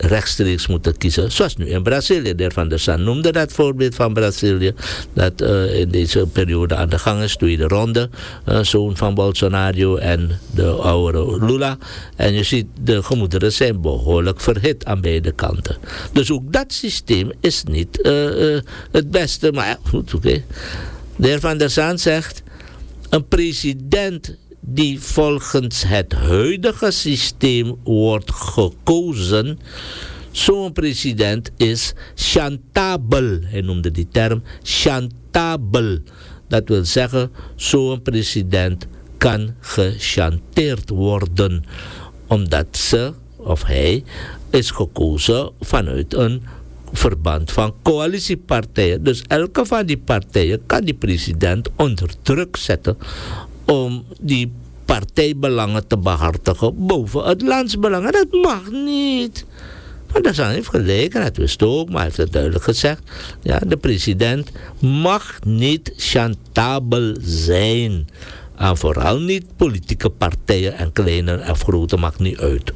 rechtstreeks moeten kiezen. Zoals nu in Brazilië. De heer Van der Sar noemde dat voorbeeld van Brazilië. Dat in deze periode aan de gang is. Tweede ronde. Zoon van Bolsonaro en de oude Lula. En je ziet, de gemoederen zijn behoorlijk verhit aan beide kanten. Dus ook dat systeem is niet het beste. Maar ja, goed, oké. De heer Van der Sar zegt, een president die volgens het huidige systeem wordt gekozen, zo'n president is chantabel. Hij noemde die term chantabel. Dat wil zeggen, zo'n president kan gechanteerd worden, omdat ze of hij is gekozen vanuit een verband van coalitiepartijen. Dus elke van die partijen kan die president onder druk zetten om die partijbelangen te behartigen boven het landsbelang. En dat mag niet. Maar dat heeft gelijk, en dat wist ook, maar hij heeft het duidelijk gezegd. Ja, de president mag niet chantabel zijn. En vooral niet politieke partijen en kleine en grote, maakt niet uit.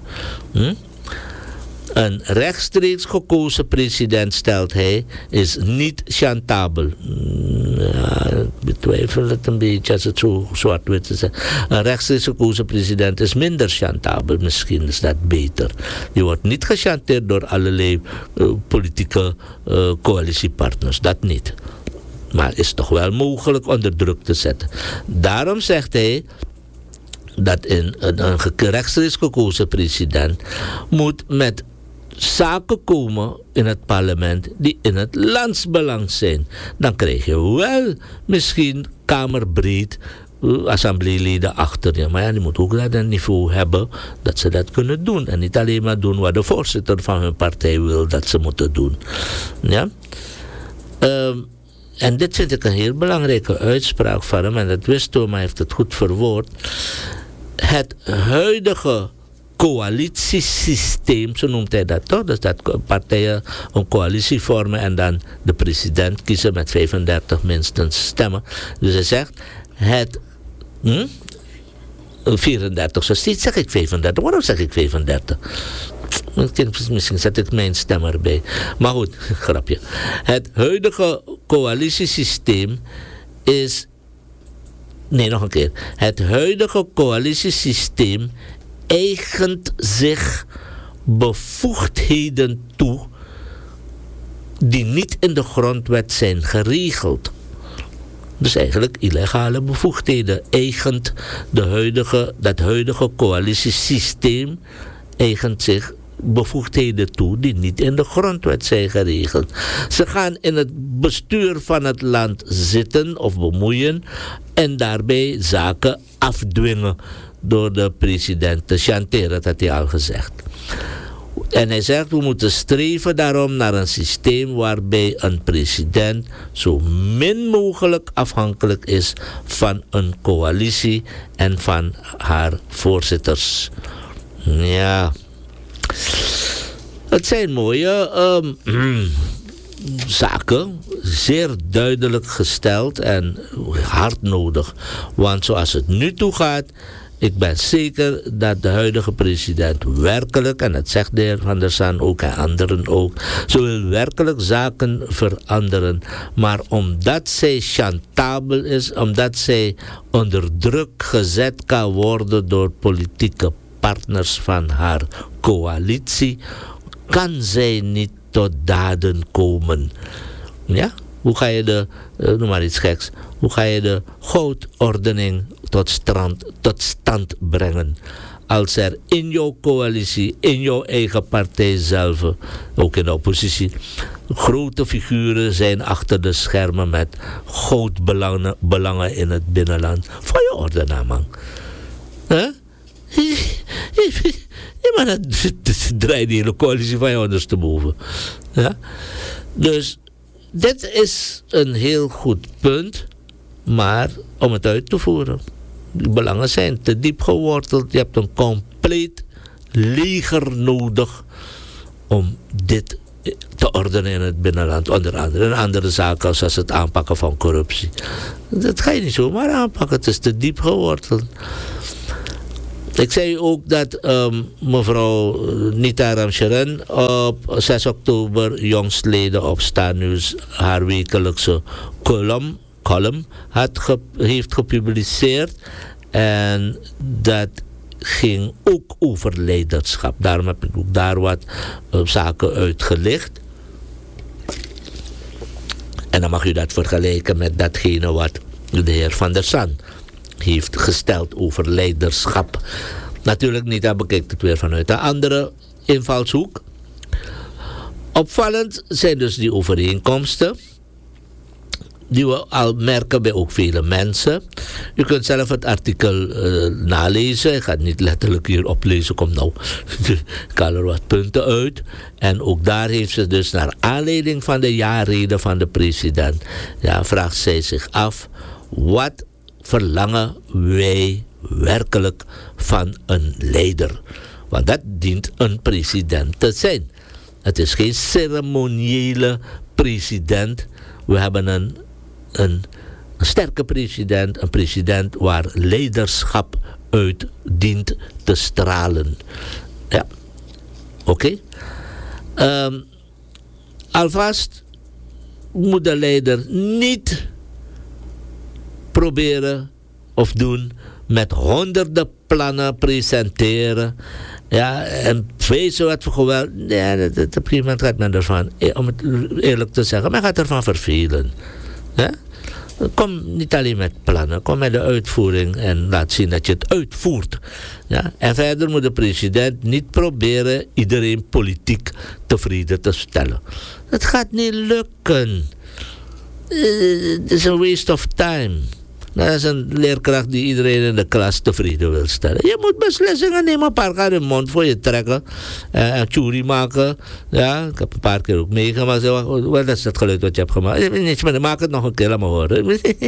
Een rechtstreeks gekozen president, stelt hij, is niet chantabel. Ja, ik betwijfel het een beetje als het zo zwart-wit is. Een rechtstreeks gekozen president is minder chantabel. Misschien is dat beter. Die wordt niet gechanteerd door allerlei politieke coalitiepartners. Dat niet. Maar is toch wel mogelijk onder druk te zetten. Daarom zegt hij dat een rechtstreeks gekozen president moet met zaken komen in het parlement die in het landsbelang zijn. Dan krijg je wel misschien kamerbreed assembleeleden achter je. Maar ja, die moet ook dat een niveau hebben dat ze dat kunnen doen. En niet alleen maar doen wat de voorzitter van hun partij wil dat ze moeten doen. Ja? En dit vind ik een heel belangrijke uitspraak van hem. En dat wist hij, maar heeft het goed verwoord. Het huidige coalitiesysteem, zo noemt hij dat toch? Dus dat partijen een coalitie vormen en dan de president kiezen met 35 minstens stemmen. Dus hij zegt, het 34, zo steeds zeg ik 35. Waarom zeg ik 35? Misschien zet ik mijn stem erbij. Maar goed, grapje. Het huidige coalitiesysteem is... Nee, nog een keer. Het huidige coalitiesysteem eigent zich bevoegdheden toe die niet in de grondwet zijn geregeld. Dus eigenlijk illegale bevoegdheden. Eigent dat huidige coalitiesysteem eigent zich bevoegdheden toe die niet in de grondwet zijn geregeld. Ze gaan in het bestuur van het land zitten of bemoeien en daarbij zaken afdwingen door de president te chanteren, dat had hij al gezegd. En hij zegt, we moeten streven daarom naar een systeem waarbij een president zo min mogelijk afhankelijk is van een coalitie en van haar voorzitters. Ja, het zijn mooie zaken, zeer duidelijk gesteld en hard nodig. Want zoals het nu toe gaat, ik ben zeker dat de huidige president werkelijk, en dat zegt de heer Van der Sar ook en anderen ook, ze wil werkelijk zaken veranderen. Maar omdat zij chantabel is, omdat zij onder druk gezet kan worden door politieke partners van haar coalitie, kan zij niet tot daden komen. Ja? Hoe ga je noem maar iets geks, hoe ga je de goudordening tot stand brengen als er in jouw coalitie, in jouw eigen partij zelf, ook in de oppositie, grote figuren zijn achter de schermen met goudbelangen in het binnenland? Van je orde na, man. Huh? Ja, maar dat draait de hele coalitie van je ondersteboven. Ja? Dus dit is een heel goed punt, maar om het uit te voeren. Die belangen zijn te diep geworteld. Je hebt een compleet leger nodig om dit te ordenen in het binnenland. Onder andere en andere zaken zoals het aanpakken van corruptie. Dat ga je niet zomaar aanpakken. Het is te diep geworteld. Ik zei ook dat mevrouw Nita Ramcharan op 6 oktober jongstleden op Starnews haar wekelijkse column heeft gepubliceerd. En dat ging ook over leiderschap. Daarom heb ik ook daar wat zaken uitgelicht. En dan mag u dat vergelijken met datgene wat de heer Van der San heeft gesteld over leiderschap. Natuurlijk niet, dan bekijkt het weer vanuit een andere invalshoek. Opvallend zijn dus die overeenkomsten die we al merken bij ook vele mensen. U kunt zelf het artikel nalezen. Ik ga het niet letterlijk hier oplezen. Kom nou, ik haal er wat punten uit. En ook daar heeft ze dus naar aanleiding van de jaarrede van de president, ja, vraagt zij zich af: wat verlangen wij werkelijk van een leider? Want dat dient een president te zijn. Het is geen ceremoniële president. We hebben een sterke president, een president waar leiderschap uit dient te stralen. Ja, oké. Alvast moet de leider niet proberen of doen met honderden plannen presenteren. Ja, en wezen wat voor geweld. Nee, op een gegeven moment gaat men ervan, om het eerlijk te zeggen, men gaat ervan vervelen. Ja? Kom niet alleen met plannen, kom met de uitvoering en laat zien dat je het uitvoert. Ja? En verder moet de president niet proberen iedereen politiek tevreden te stellen. Dat gaat niet lukken. Het is een waste of time. Dat is een leerkracht die iedereen in de klas tevreden wil stellen. Je moet beslissingen nemen, een paar keer de mond voor je trekken. En tjuri maken. Ja, ik heb een paar keer ook meegemaakt. Wat is dat geluid wat je hebt gemaakt? Maak het nog een keer, laat me horen.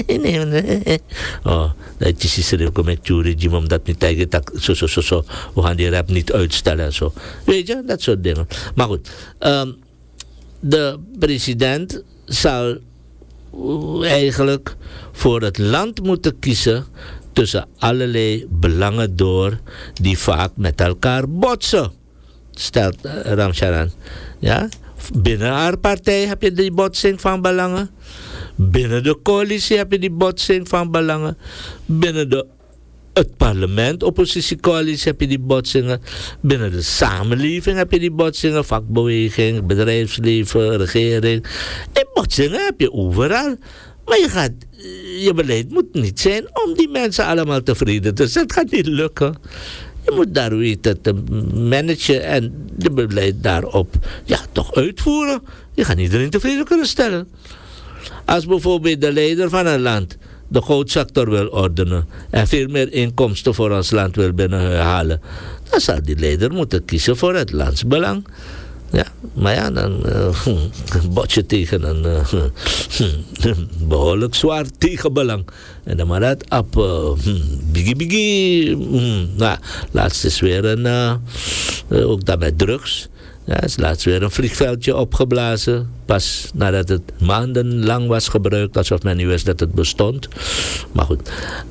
Oh, dat is serieus met tjuri, Jim, omdat niet tegen zo. We gaan die rap niet uitstellen en zo. Weet je, dat soort dingen. Maar goed, de president zal eigenlijk voor het land moeten kiezen tussen allerlei belangen door die vaak met elkaar botsen, stelt Ramcharan. Ja? Binnen haar partij heb je die botsing van belangen. Binnen de coalitie heb je die botsing van belangen. Binnen het parlement, oppositiecoalitie, heb je die botsingen. Binnen de samenleving heb je die botsingen. Vakbeweging, bedrijfsleven, regering. Die botsingen heb je overal. Maar je beleid moet niet zijn om die mensen allemaal tevreden te stellen. Het gaat niet lukken. Je moet daar weten te managen en de beleid daarop toch uitvoeren. Je gaat iedereen tevreden kunnen stellen. Als bijvoorbeeld de leider van een land de goudsector wil ordenen en veel meer inkomsten voor ons land wil binnenhalen, dan zal die leider moeten kiezen voor het landsbelang. Ja, maar ja, dan bot je tegen een behoorlijk zwaar tegenbelang. En dan maar dat op biggie. Nou, laatst is weer ook dat met drugs. Ja, is laatst weer een vliegveldje opgeblazen. Pas nadat het maandenlang was gebruikt, alsof men niet wist dat het bestond. Maar goed.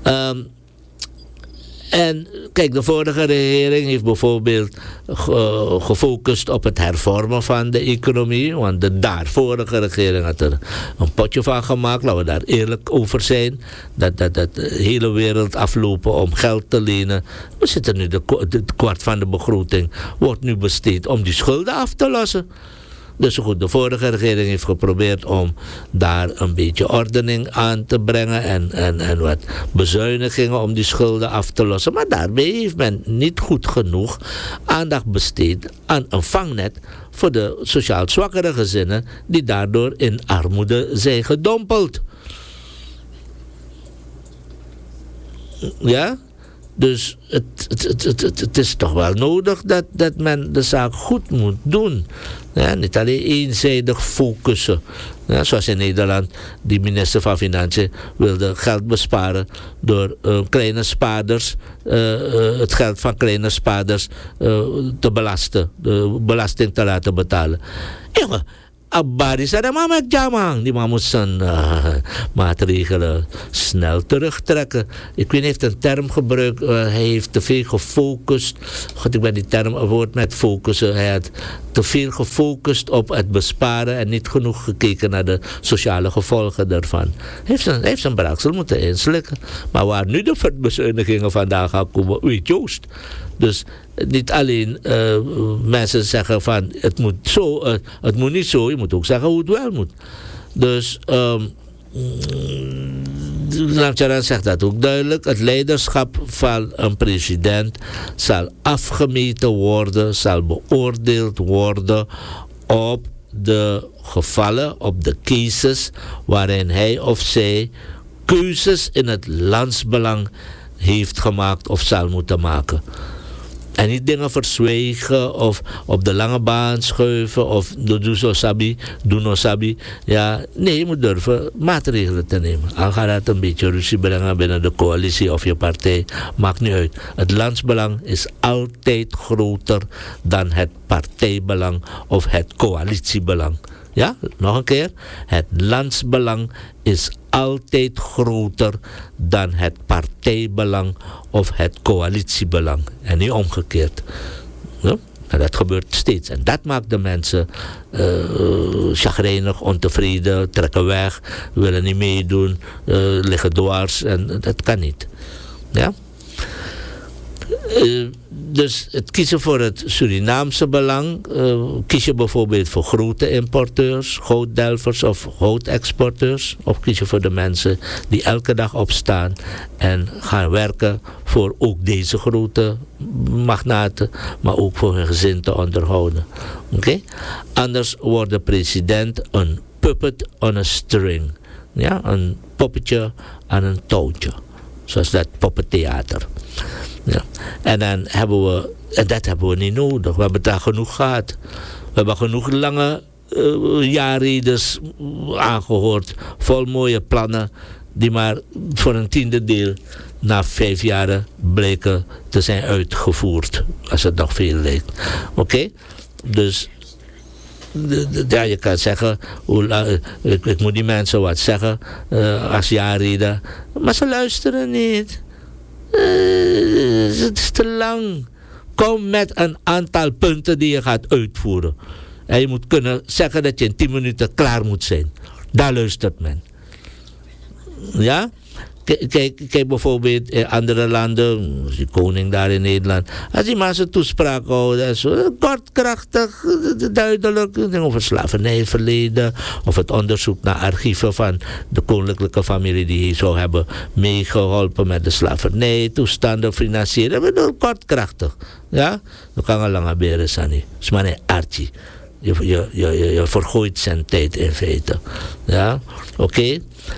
En kijk, de vorige regering heeft bijvoorbeeld gefocust op het hervormen van de economie. Want de daarvorige regering had er een potje van gemaakt. Laten we daar eerlijk over zijn. Dat de hele wereld aflopen om geld te lenen. We zitten nu, de kwart van de begroting wordt nu besteed om die schulden af te lossen. Dus goed, de vorige regering heeft geprobeerd om daar een beetje ordening aan te brengen en wat bezuinigingen om die schulden af te lossen. Maar daarbij heeft men niet goed genoeg aandacht besteed aan een vangnet voor de sociaal zwakkere gezinnen die daardoor in armoede zijn gedompeld. Ja? Dus het is toch wel nodig dat men de zaak goed moet doen. Ja, niet alleen eenzijdig focussen. Ja, zoals in Nederland, die minister van Financiën wilde geld besparen door kleine spaarders, het geld van kleine spaarders te belasten, de belasting te laten betalen. Jongen, Abadi zei de mama jamang. Die man moet zijn maatregelen snel terugtrekken. Ik weet niet, hij heeft een term gebruikt. Hij heeft te veel gefocust. God, ik ben die term, een woord met focussen. Hij had te veel gefocust op het besparen en niet genoeg gekeken naar de sociale gevolgen daarvan. Hij heeft zijn braaksel moeten inslikken. Maar waar nu de bezuinigingen vandaan gaan komen, weet Joost. Dus niet alleen mensen zeggen van het moet zo, het moet niet zo, je moet ook zeggen hoe het wel moet. Dus Namcharan zegt dat ook duidelijk. Het leiderschap van een president zal afgemeten worden, zal beoordeeld worden op de gevallen, op de cases waarin hij of zij keuzes in het landsbelang heeft gemaakt of zal moeten maken. En niet dingen verzwijgen of op de lange baan schuiven of doe no sabi. Ja, nee, je moet durven maatregelen te nemen. Al gaat het een beetje ruzie brengen binnen de coalitie of je partij, maakt niet uit. Het landsbelang is altijd groter dan het partijbelang of het coalitiebelang. Ja, nog een keer. Het landsbelang is altijd groter dan het partijbelang of het coalitiebelang. En niet omgekeerd. Ja? En dat gebeurt steeds. En dat maakt de mensen chagrijnig, ontevreden, trekken weg, willen niet meedoen, liggen dwars. En dat kan niet. Ja? Dus het kiezen voor het Surinaamse belang, kies je bijvoorbeeld voor grote importeurs, gouddelvers of goudexporteurs, of kies je voor de mensen die elke dag opstaan en gaan werken voor ook deze grote magnaten, maar ook voor hun gezin te onderhouden. Okay? Anders wordt de president een puppet on a string. Ja? Een poppetje aan een touwtje. Zoals dat poppentheater. Ja. En dan hebben we, en dat hebben we niet nodig. We hebben daar genoeg gehad. We hebben genoeg lange jaarreders aangehoord. Vol mooie plannen. Die maar voor een tiende deel na 5 jaar bleken te zijn uitgevoerd. Als het nog veel lijkt. Oké? Dus ja, je kan zeggen, ik moet die mensen wat zeggen als jaarreden. Maar ze luisteren niet. Het is te lang. Kom met een aantal punten die je gaat uitvoeren. En je moet kunnen zeggen dat je in 10 minuten klaar moet zijn. Daar luistert men. Ja? Kijk bijvoorbeeld in andere landen, die koning daar in Nederland. Als die maar zijn toespraak houden, zo kort, krachtig, duidelijk over slavernijverleden of het onderzoek naar archieven van de koninklijke familie die zou hebben meegeholpen met de slavernijtoestanden, financieren. Kort, krachtig. Ja? Dan kan een lange beren zijn. Het is maar een archie. Je vergooit zijn tijd in feite. Ja? Oké?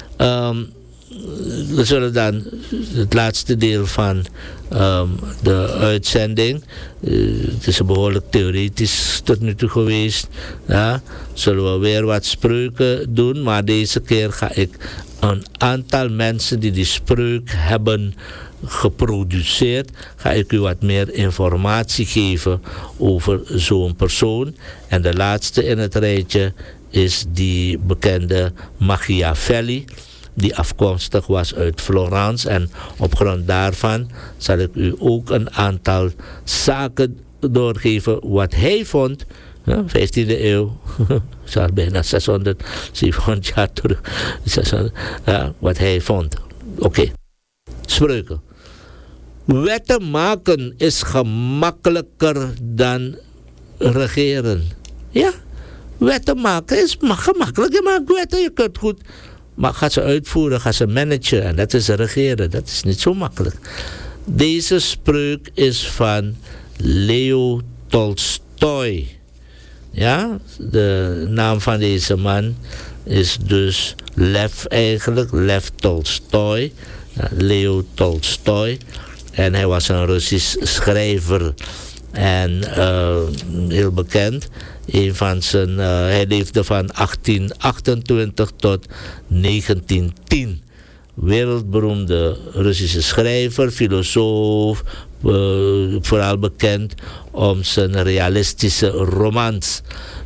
We zullen dan het laatste deel van de uitzending, het is een behoorlijk theoretisch tot nu toe geweest, ja, zullen we weer wat spreuken doen, maar deze keer ga ik een aantal mensen die die spreuk hebben geproduceerd, ga ik u wat meer informatie geven over zo'n persoon. En de laatste in het rijtje is die bekende Machiavelli, die afkomstig was uit Florence. En op grond daarvan zal ik u ook een aantal zaken doorgeven wat hij vond. Ja, 15e eeuw, is bijna 600, 700 jaar terug. 600, ja, wat hij vond. Oké. Spreuken. Wetten maken is gemakkelijker dan regeren. Ja, wetten maken is gemakkelijk. Je maakt wetten, je kunt goed. Maar ga ze uitvoeren, ga ze managen. En dat is regeren. Dat is niet zo makkelijk. Deze spreuk is van Leo Tolstoy. Ja, de naam van deze man is dus Lev eigenlijk. Lev Tolstoy. Ja, Leo Tolstoy. En hij was een Russisch schrijver. En heel bekend. Hij leefde van 1828 tot 1910. Wereldberoemde Russische schrijver, filosoof, vooral bekend om zijn realistische romans.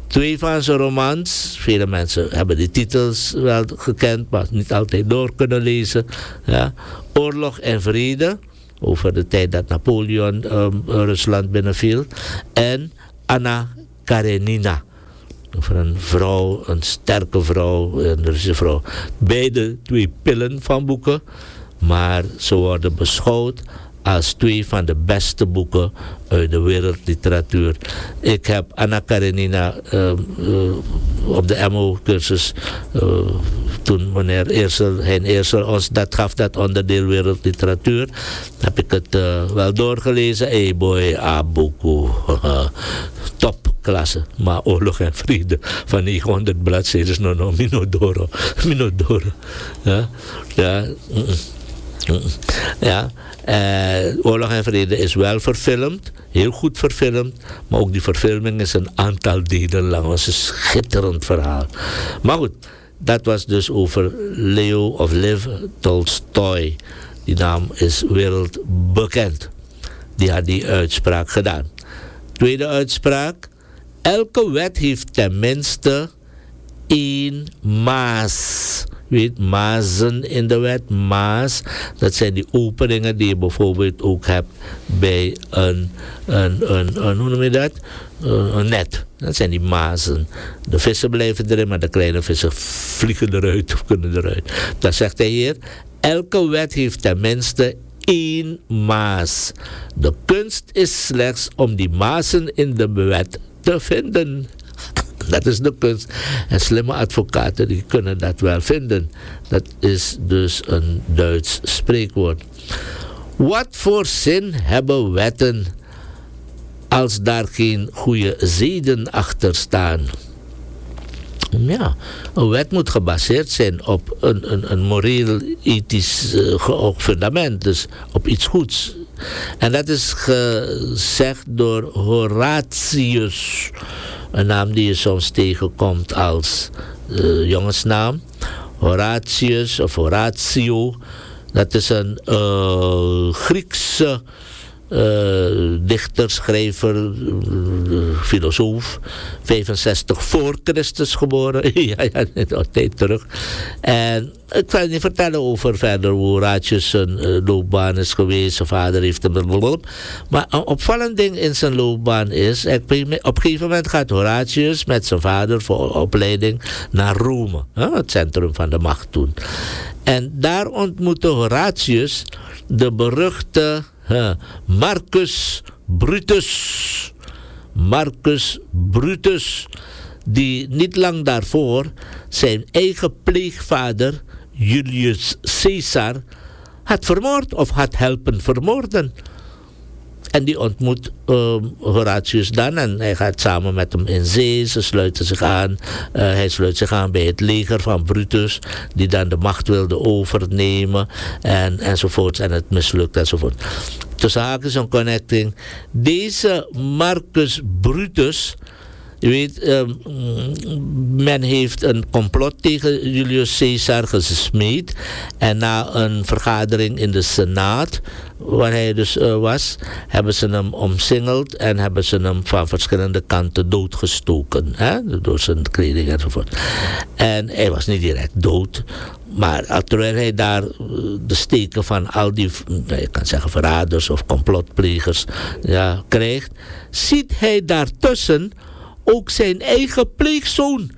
2 van zijn romans, vele mensen hebben die titels wel gekend, maar niet altijd door kunnen lezen. Ja. Oorlog en Vrede, over de tijd dat Napoleon Rusland binnenviel. En Anna Karenina, over een vrouw, een sterke vrouw, een Russische vrouw. Beide 2 pillen van boeken, maar ze worden beschouwd als 2 van de beste boeken uit de wereldliteratuur. Ik heb Anna Karenina op de MO-cursus, toen meneer Eersel ons dat gaf, dat onderdeel wereldliteratuur, heb ik het wel doorgelezen. Hey boy, boek, topklasse. Maar Oorlog en Vrede van 900 bladzijden, no, Minodoro. Ja, ja. Ja, Oorlog en Vrede is wel verfilmd, heel goed verfilmd, maar ook die verfilming is een aantal delen lang. Het was een schitterend verhaal. Maar goed, dat was dus over Leo of Lev Tolstoy. Die naam is wereldbekend. Die had die uitspraak gedaan. Tweede uitspraak: elke wet heeft tenminste 1 maas. Weet, mazen in de wet. Maas, dat zijn die openingen die je bijvoorbeeld ook hebt bij een hoe noem je dat? Een net. Dat zijn die mazen. De vissen blijven erin, maar de kleine vissen vliegen eruit of kunnen eruit. Dat zegt hij hier. Elke wet heeft tenminste 1 maas. De kunst is slechts om die mazen in de wet te vinden. Dat is de kunst. En slimme advocaten die kunnen dat wel vinden. Dat is dus een Duits spreekwoord. Wat voor zin hebben wetten als daar geen goede zeden achter staan? Ja, een wet moet gebaseerd zijn op een moreel-ethisch fundament. Dus op iets goeds. En dat is gezegd door Horatius. Een naam die je soms tegenkomt als jongensnaam. Horatius of Horatio. Dat is een Griekse dichter, schrijver, filosoof. 65 voor Christus geboren. ja, een tijd terug. En ik ga je niet vertellen over verder hoe Horatius zijn loopbaan is geweest. Zijn vader heeft hem blablabla. Maar een opvallend ding in zijn loopbaan is, op een gegeven moment gaat Horatius met zijn vader voor opleiding naar Rome. Het centrum van de macht toen. En daar ontmoette Horatius de beruchte Marcus Brutus, die niet lang daarvoor zijn eigen pleegvader Julius Caesar had vermoord of had helpen vermoorden. En die ontmoet Horatius dan en hij gaat samen met hem in zee. Ze sluiten zich aan. Hij sluit zich aan bij het leger van Brutus, die dan de macht wilde overnemen enzovoort. En het mislukt enzovoort. Tussen haakjes een connecting. Deze Marcus Brutus, je weet, men heeft een complot tegen Julius Caesar gesmeed. En na een vergadering in de Senaat, waar hij dus was, hebben ze hem omsingeld en hebben ze hem van verschillende kanten doodgestoken. Door zijn kleding enzovoort. En hij was niet direct dood. Maar terwijl hij daar de steken van al die, je kan zeggen verraders of complotplegers, krijgt, ziet hij daartussen ook zijn eigen pleegzoon,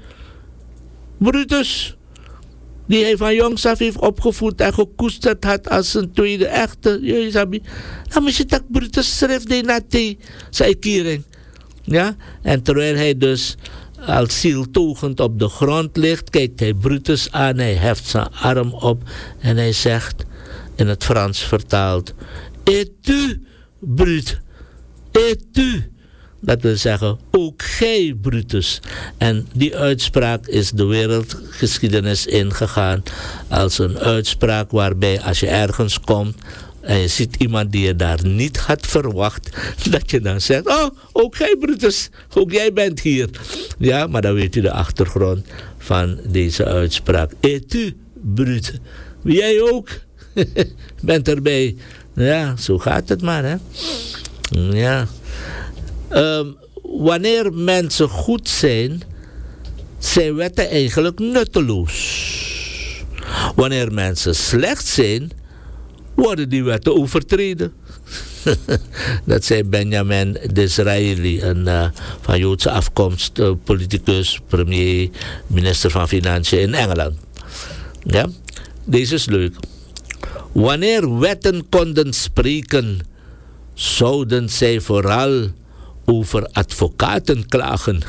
Brutus, die hij van jongs af heeft opgevoed en gekoesterd had als zijn tweede echte. Dan moet je dat Brutus schrijft die na die, zijn kiering. Ja? En terwijl hij dus als zieltogend op de grond ligt, kijkt hij Brutus aan, hij heft zijn arm op en hij zegt, in het Frans vertaald, et tu, Brut, et tu. Dat wil zeggen, ook gij, Brutus. En die uitspraak is de wereldgeschiedenis ingegaan als een uitspraak waarbij als je ergens komt en je ziet iemand die je daar niet had verwacht, dat je dan zegt, oh, ook gij, Brutus, ook jij bent hier. Ja, maar dan weet u de achtergrond van deze uitspraak. Et tu, Brut. Jij ook? Bent erbij. Ja, zo gaat het maar, hè. Ja. wanneer mensen goed zijn, zijn wetten eigenlijk nutteloos. Wanneer mensen slecht zijn, worden die wetten overtreden. Dat zei Benjamin Disraeli, een van Joodse afkomst, politicus, premier, minister van Financiën in Engeland. Ja? Deze is leuk. Wanneer wetten konden spreken, zouden zij vooral over advocaten klagen.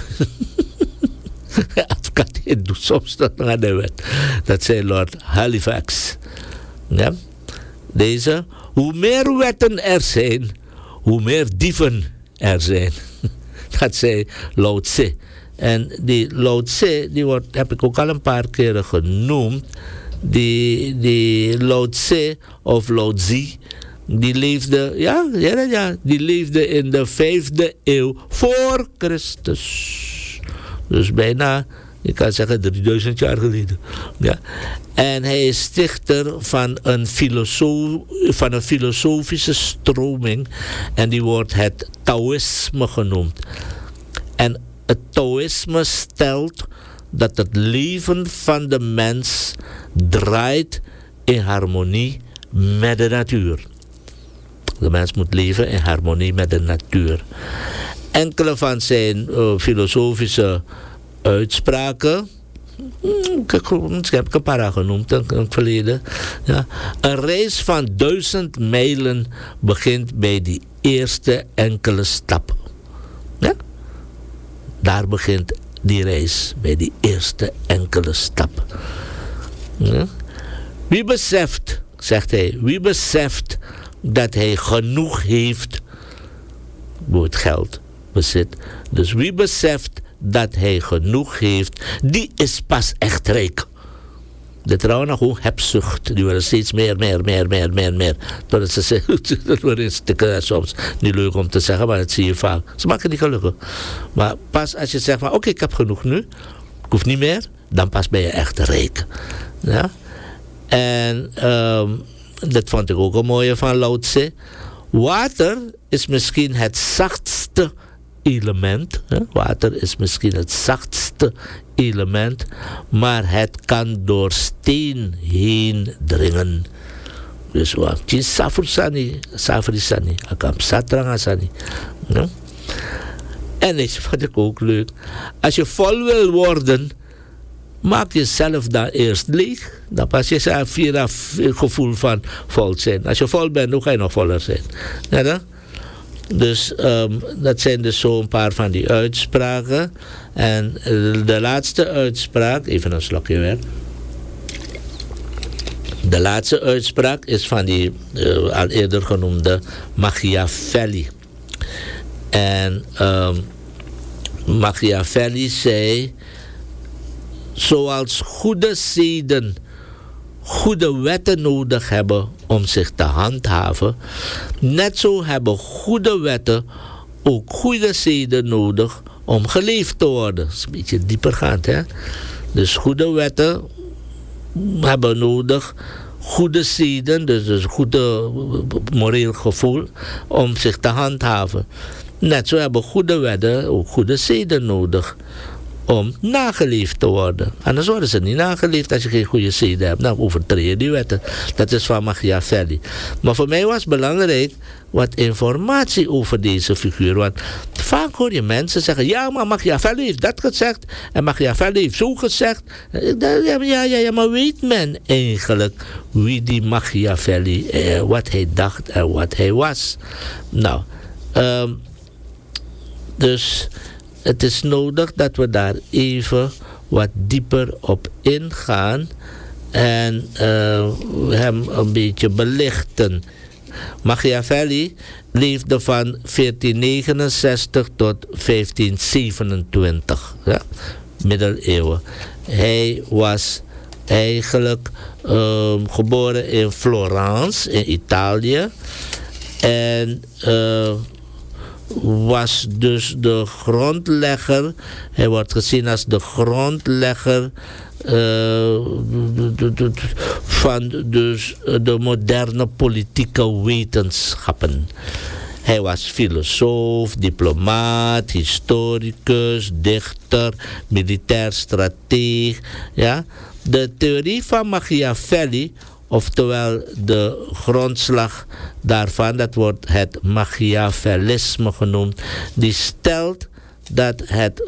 Advocaat doet soms dat naar de wet. Dat zei Lord Halifax. Ja? Deze, hoe meer wetten er zijn, hoe meer dieven er zijn. Dat zei Lao Tse. En die Lao Tse, die heb ik ook al een paar keren genoemd. Die Lao Tse of Lao Tse, die leefde, die leefde in de 5e eeuw voor Christus. Dus bijna, je kan zeggen 3000 jaar geleden. Ja. En hij is stichter van een filosofische stroming. En die wordt het Taoïsme genoemd. En het Taoïsme stelt dat het leven van de mens draait in harmonie met de natuur. De mens moet leven in harmonie met de natuur. Enkele van zijn filosofische uitspraken, ik heb een paar genoemd in het verleden. Ja. Een reis van 1000 mijlen begint bij die eerste enkele stap. Ja? Daar begint die reis, bij die eerste enkele stap. Ja? Wie beseft, zegt hij, wie beseft dat hij genoeg heeft, woord geld bezit. Dus wie beseft dat hij genoeg heeft, die is pas echt rijk. De trouwen gewoon hebzucht. Die willen steeds meer. Totdat ze zeggen, dat wordt een stikken soms. Niet leuk om te zeggen, maar dat zie je vaak. Ze maken niet gelukkig. Maar pas als je zegt van, oké, ik heb genoeg nu. Ik hoef niet meer. Dan pas ben je echt rijk. Ja? En dat vond ik ook een mooie van Lao Tse. Water is misschien het zachtste element. Hè? Water is misschien het zachtste element, maar het kan door steen heen dringen. Dus wat? Safrisani, akam satrangasani. En is wat ik ook leuk. Als je vol wil worden, maak jezelf dan eerst leeg. Dan pas je zelf via het gevoel van vol zijn. Als je vol bent, hoe ga je nog voller zijn? Ja, dan? Dus dat zijn dus zo een paar van die uitspraken. En de laatste uitspraak, even een slokje weer. De laatste uitspraak is van die al eerder genoemde Machiavelli. En Machiavelli zei, zoals goede zeden goede wetten nodig hebben om zich te handhaven, net zo hebben goede wetten ook goede zeden nodig om geleefd te worden. Dat is een beetje diepergaand, hè? Dus goede wetten hebben nodig goede zeden, dus goede moreel gevoel, om zich te handhaven. Net zo hebben goede wetten ook goede zeden nodig om nageleefd te worden. Anders worden ze niet nageleefd als je geen goede zeden hebt. Dan overtreed je die wetten. Dat is van Machiavelli. Maar voor mij was belangrijk wat informatie over deze figuur. Want vaak hoor je mensen zeggen, ja, maar Machiavelli heeft dat gezegd en Machiavelli heeft zo gezegd. Ja, maar weet men eigenlijk wie die Machiavelli, wat hij dacht en wat hij was? Nou, dus het is nodig dat we daar even wat dieper op ingaan en hem een beetje belichten. Machiavelli leefde van 1469 tot 1527, ja? Middeleeuwen. Hij was eigenlijk geboren in Florence, in Italië. En was dus de grondlegger, hij wordt gezien als de grondlegger van dus de moderne politieke wetenschappen. Hij was filosoof, diplomaat, historicus, dichter, militair strateeg. Ja? De theorie van Machiavelli, oftewel de grondslag daarvan, dat wordt het Machiavellisme genoemd, die stelt dat het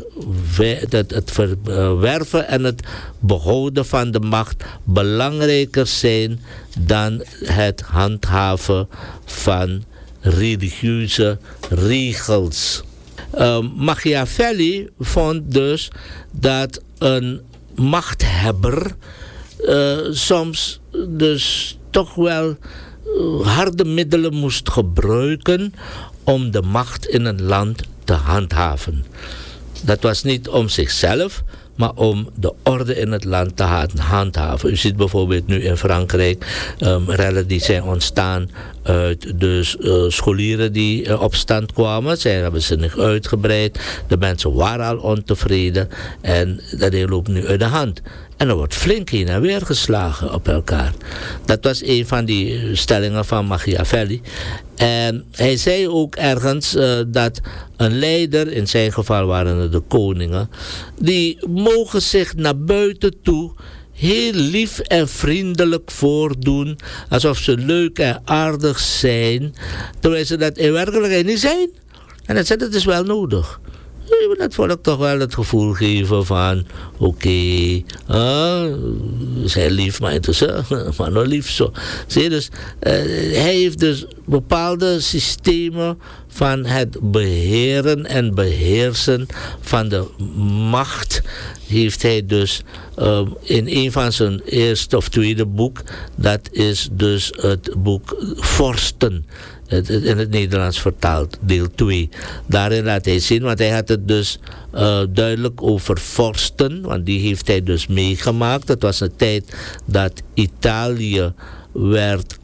verwerven en het behouden van de macht belangrijker zijn dan het handhaven van religieuze regels. Machiavelli vond dus dat een machthebber soms dus toch wel harde middelen moest gebruiken om de macht in een land te handhaven. Dat was niet om zichzelf, maar om de orde in het land te handhaven. U ziet bijvoorbeeld nu in Frankrijk rellen die zijn ontstaan uit de scholieren die op stand kwamen. Zij hebben ze niet uitgebreid. De mensen waren al ontevreden en dat loopt nu uit de hand. En er wordt flink heen en weer geslagen op elkaar. Dat was een van die stellingen van Machiavelli. En hij zei ook ergens dat een leider, in zijn geval waren het de koningen, die mogen zich naar buiten toe heel lief en vriendelijk voordoen, alsof ze leuk en aardig zijn, terwijl ze dat in werkelijkheid niet zijn. En hij zei, dat is wel nodig. Je moet het volk toch wel het gevoel geven van oké, zij lief, maar het is maar nog lief zo. Zie je, dus hij heeft dus bepaalde systemen van het beheren en beheersen van de macht heeft hij dus in een van zijn eerste of tweede boek, dat is dus het boek Vorsten. In het Nederlands vertaald, deel 2. Daarin laat hij zien, want hij had het dus duidelijk over vorsten, want die heeft hij dus meegemaakt. Het was een tijd dat Italië werd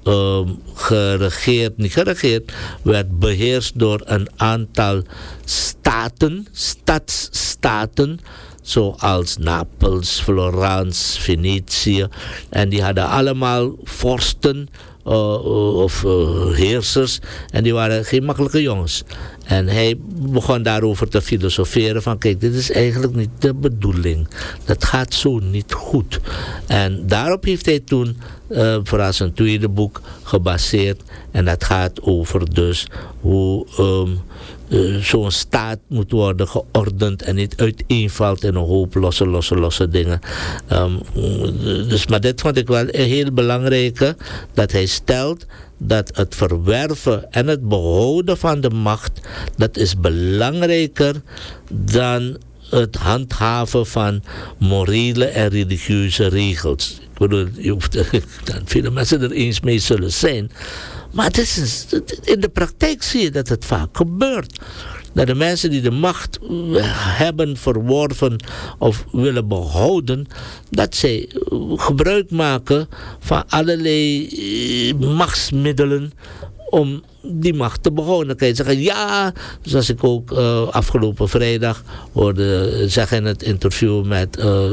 werd beheerst door een aantal staten, stadsstaten, zoals Napels, Florence, Venetië. En die hadden allemaal vorsten of heersers. En die waren geen makkelijke jongens. En hij begon daarover te filosoferen van kijk, dit is eigenlijk niet de bedoeling. Dat gaat zo niet goed. En daarop heeft hij toen vooral zijn tweede boek gebaseerd. En dat gaat over dus hoe zo'n staat moet worden geordend en niet uiteenvalt in een hoop losse dingen. Maar dit vond ik wel een heel belangrijke, dat hij stelt dat het verwerven en het behouden van de macht, dat is belangrijker dan het handhaven van morele en religieuze regels. Ik bedoel, je hoeft dat vele mensen er eens mee zullen zijn. Maar het is, in de praktijk zie je dat het vaak gebeurt. Dat de mensen die de macht hebben verworven of willen behouden, dat zij gebruik maken van allerlei machtsmiddelen om die macht te behouden. Dan kan je zeggen, ja, zoals ik ook afgelopen vrijdag hoorde zeggen in het interview met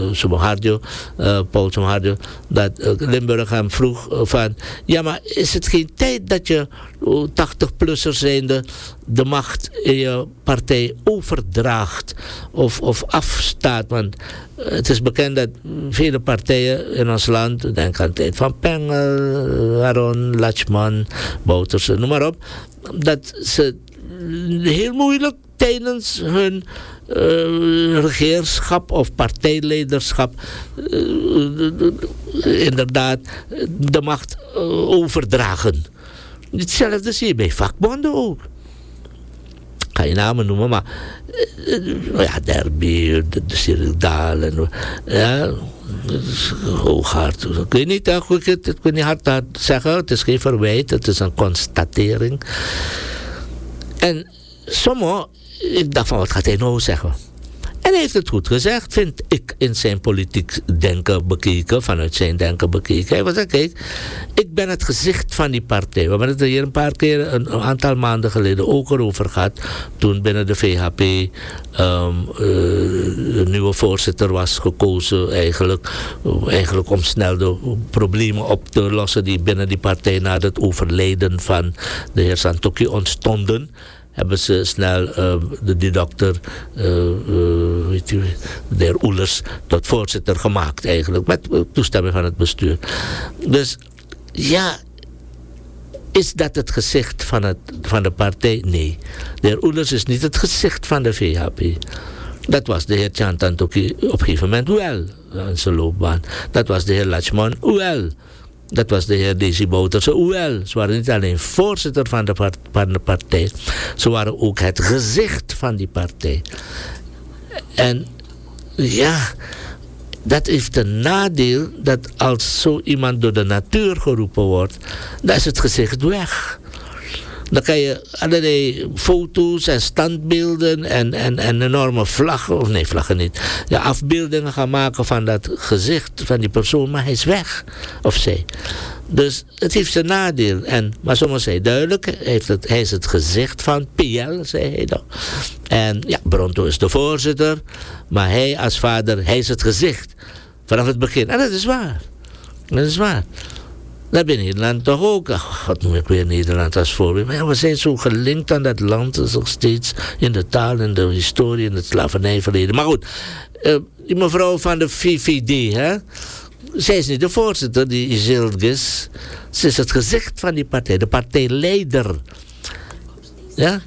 Paul Somoharjo, dat Limburg hem vroeg van, ja, maar is het geen tijd dat je 80-plussers zijnde de macht in je partij overdraagt of afstaat? Want het is bekend dat vele partijen in ons land, denk aan de tijd van Pengel, Aron, Latchman, Bouterse, noem maar op, dat ze heel moeilijk tijdens hun regeerschap of partijleiderschap inderdaad de macht overdragen. Hetzelfde zie je bij vakbonden ook. Ik ga je namen noemen, maar ja, Derby, de Cyril Daal en ja, Hooghart. Ik weet niet, ik kan niet hard zeggen, het is geen verwijt, het is een constatering. En sommigen, ik dacht van, wat gaat hij nou zeggen? En hij heeft het goed gezegd, vind ik, in zijn politiek denken bekeken, vanuit zijn denken bekeken. Hij was zei, kijk, ik ben het gezicht van die partij. We hebben het er hier een paar keer, een aantal maanden geleden ook erover gehad, toen binnen de VHP de nieuwe voorzitter was gekozen eigenlijk om snel de problemen op te lossen die binnen die partij na het overlijden van de heer Santokki ontstonden. Hebben ze snel de dokter, de heer Oelers, tot voorzitter gemaakt eigenlijk. Met toestemming van het bestuur. Dus ja, is dat het gezicht van de partij? Nee. De heer Oelers is niet het gezicht van de VHP. Dat was de heer Tjan Santokki op een gegeven moment wel in zijn loopbaan. Dat was de heer Lachman wel. Dat was de heer Desi Bouterse wel. Ze waren niet alleen voorzitter van de partij. Ze waren ook het gezicht van die partij. En ja, dat heeft een nadeel dat als zo iemand door de natuur geroepen wordt, dan is het gezicht weg. Dan kan je allerlei foto's en standbeelden en enorme vlaggen, of nee, vlaggen niet, ja, afbeeldingen gaan maken van dat gezicht van die persoon, maar hij is weg, of zij. Dus het heeft zijn nadeel. Maar sommigen zei duidelijk, hij is het gezicht van PL, zei hij dan. En ja, Bronto is de voorzitter, maar hij als vader, hij is het gezicht. Vanaf het begin. En dat is waar. Dat is waar. Dat bij Nederland toch ook. God, noem ik weer Nederland als voorbeeld. Maar ja, we zijn zo gelinkt aan dat land. Dat is nog steeds in de taal, in de historie, in het slavernijverleden. Maar goed, die mevrouw van de VVD, hè. Zij is niet de voorzitter, die Izilgis. Ze is het gezicht van die partij. De partijleider. Ja.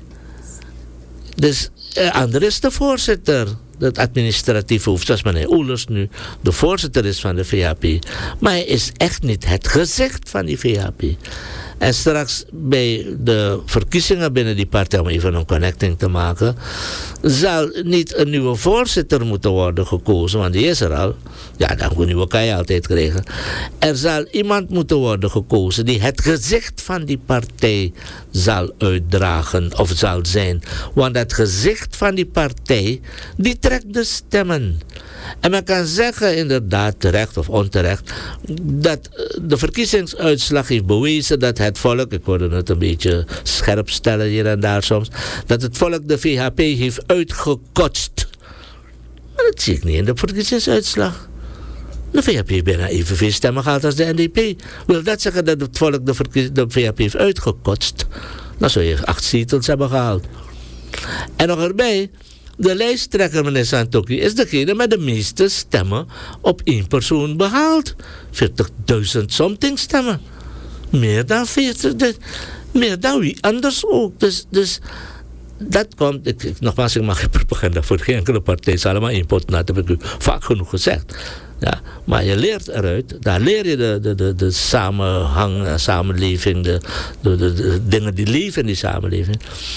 Dus Ander is de voorzitter. Het administratieve hoofd, zoals meneer Oelers nu de voorzitter is van de VHP. Maar hij is echt niet het gezicht van die VHP. En straks bij de verkiezingen binnen die partij, om even een connecting te maken, zal niet een nieuwe voorzitter moeten worden gekozen, want die is er al. Ja, dan nieuwe kan je altijd krijgen. Er zal iemand moeten worden gekozen die het gezicht van die partij zal uitdragen of zal zijn. Want het gezicht van die partij, die trekt de stemmen. En men kan zeggen, inderdaad, terecht of onterecht, dat de verkiezingsuitslag heeft bewezen dat het volk, ik hoorde het een beetje scherp stellen hier en daar soms, dat het volk de VHP heeft uitgekotst. Maar dat zie ik niet in de verkiezingsuitslag. De VHP heeft bijna evenveel stemmen gehad als de NDP. Wil dat zeggen dat het volk de VHP heeft uitgekotst? Dan zou je 8 zetels hebben gehaald. En nog erbij, de lijsttrekker, meneer Santokki, is degene met de meeste stemmen op 1 persoon behaald. 40.000 something stemmen. Meer dan 40. Meer dan wie anders ook. Dus dat komt, nogmaals, ik mag geen propaganda voor geen enkele partij. Het is allemaal 1 pot nat, heb ik u vaak genoeg gezegd. Ja, maar je leert eruit, daar leer je de samenhang, de samenleving, de dingen die leven in die samenleving.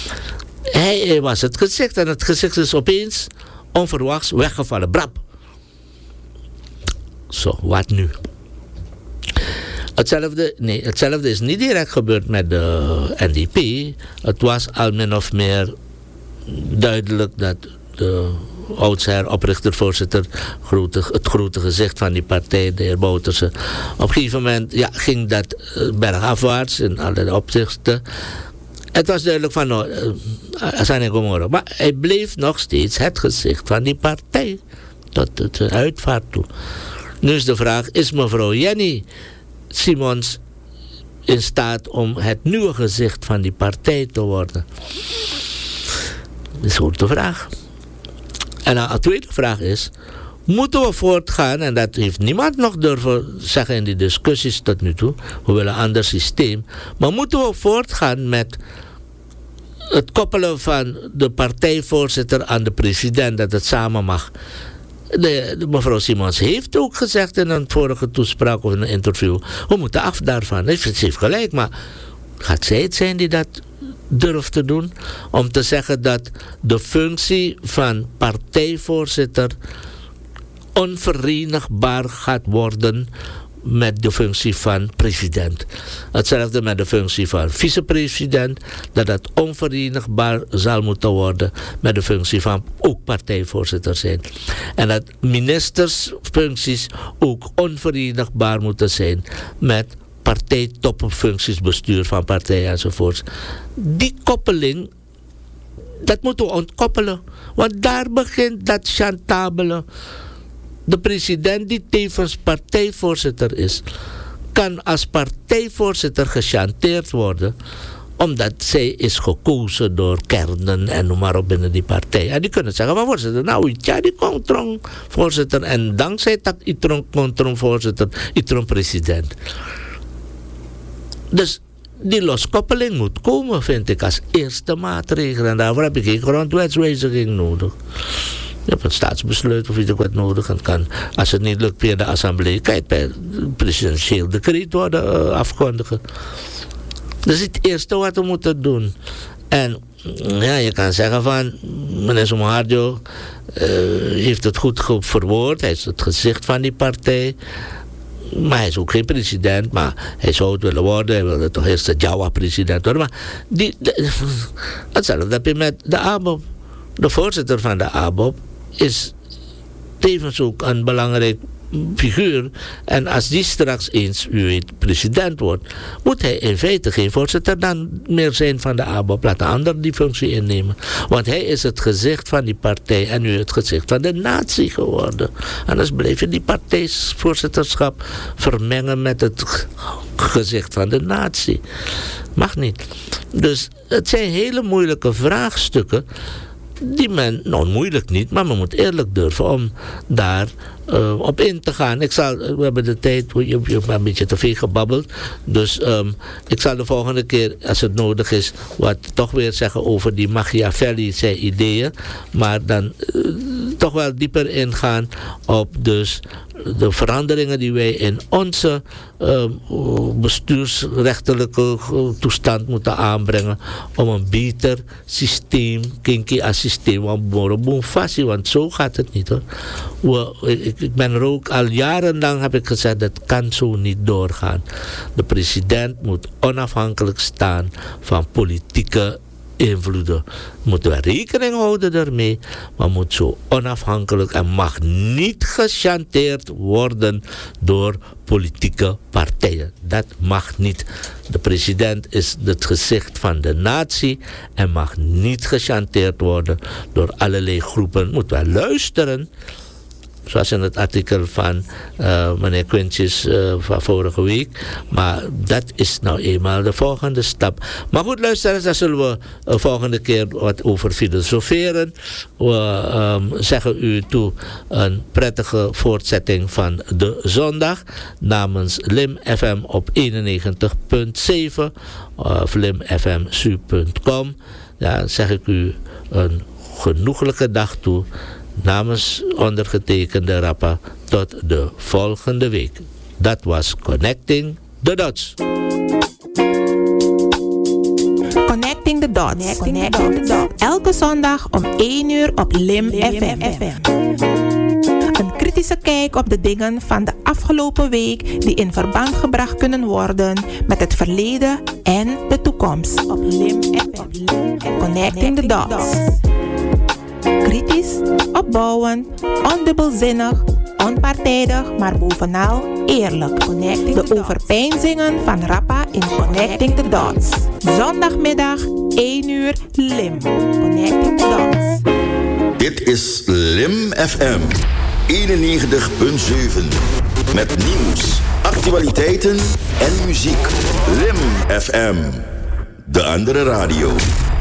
Hij was het gezicht en het gezicht is opeens onverwachts weggevallen. Brap. Zo, wat nu? Hetzelfde is niet direct gebeurd met de NDP. Het was al min of meer duidelijk dat de oudsher, oprichter, voorzitter, het grote gezicht van die partij, de heer Bouterse, op een gegeven moment ging dat bergafwaarts in allerlei opzichten. Het was duidelijk van, maar hij bleef nog steeds het gezicht van die partij tot het uitvaart toe. Nu is de vraag, is mevrouw Jenny Simons in staat om het nieuwe gezicht van die partij te worden? Dat is goed de vraag. En dan de tweede vraag is, moeten we voortgaan, en dat heeft niemand nog durven zeggen in die discussies tot nu toe, we willen een ander systeem, maar moeten we voortgaan met het koppelen van de partijvoorzitter aan de president, dat het samen mag. De mevrouw Simons heeft ook gezegd in een vorige toespraak of in een interview, we moeten af daarvan. Ze heeft gelijk, maar gaat zij het zijn die dat durft te doen? Om te zeggen dat de functie van partijvoorzitter onverenigbaar gaat worden met de functie van president. Hetzelfde met de functie van vicepresident, dat onverenigbaar zal moeten worden met de functie van ook partijvoorzitter zijn. En dat ministersfuncties ook onverenigbaar moeten zijn met partijtopfuncties, bestuur van partijen enzovoorts. Die koppeling, Dat moeten we ontkoppelen. Want daar begint dat chantabele. De president die tevens partijvoorzitter is, kan als partijvoorzitter gechanteerd worden, omdat zij is gekozen door kernen en noem maar op binnen die partij. En die kunnen zeggen, maar voorzitter, nou, ja, die controle voorzitter. En dankzij dat controle voorzitter, president. Dus die loskoppeling moet komen, vind ik, als eerste maatregel. En daarvoor heb ik geen grondwetswijziging nodig. Je hebt een staatsbesluit of iets wat nodig kan. Als het niet lukt via de assemblee, kan het bij presidentieel decreet worden afgekondigd. Dat is het eerste wat we moeten doen. En ja, je kan zeggen van, meneer Somoharjo heeft het goed verwoord. Hij is het gezicht van die partij. Maar hij is ook geen president, maar hij zou het willen worden. Hij wilde toch eerst de Jawa-president worden. Maar hetzelfde heb je met de ABOP. De voorzitter van de ABOP is tevens ook een belangrijk figuur. En als die straks eens, u weet, president wordt, moet hij in feite geen voorzitter dan meer zijn van de ABOP. Laat een ander die functie innemen. Want hij is het gezicht van die partij en nu het gezicht van de natie geworden. Anders blijf je die partijvoorzitterschap vermengen met het gezicht van de natie. Mag niet. Dus het zijn hele moeilijke vraagstukken die men, nou moeilijk niet, maar men moet eerlijk durven om daar op in te gaan. We hebben de tijd, je hebt een beetje te veel gebabbeld, dus ik zal de volgende keer, als het nodig is, wat toch weer zeggen over die Machiavelli zijn ideeën, maar dan toch wel dieper ingaan op dus de veranderingen die wij in onze bestuursrechtelijke toestand moeten aanbrengen om een beter systeem, kinky als systeem, want zo gaat het niet hoor. Ik ben er ook al jarenlang, heb ik gezegd, dat kan zo niet doorgaan. De president moet onafhankelijk staan van politieke invloeden. Moeten we rekening houden daarmee, maar moet zo onafhankelijk en mag niet gechanteerd worden door politieke partijen. Dat mag niet. De president is het gezicht van de natie en mag niet gechanteerd worden door allerlei groepen. Moeten we luisteren, zoals in het artikel van meneer Quintjes van vorige week. Maar dat is nou eenmaal de volgende stap. Maar goed, luisteraars, daar zullen we de volgende keer wat over filosoferen. We zeggen u toe een prettige voortzetting van de zondag namens Lim FM op 91.7 of limfmsu.com. Ja, zeg ik u een genoeglijke dag toe. Namens ondergetekende Rappa tot de volgende week. Dat was Connecting the Dots. Connecting the Dots. Elke zondag om 1 uur op Lim FM. Een kritische kijk op de dingen van de afgelopen week die in verband gebracht kunnen worden met het verleden en de toekomst. Op Lim FM. Connecting the Dots. Kritisch, opbouwend, ondubbelzinnig, onpartijdig, maar bovenal eerlijk. De overpeinzingen van Rappa in Connecting the Dots. Zondagmiddag, 1 uur, Lim. Connecting the Dots. Dit is Lim FM 91.7. Met nieuws, actualiteiten en muziek. Lim FM. De andere radio.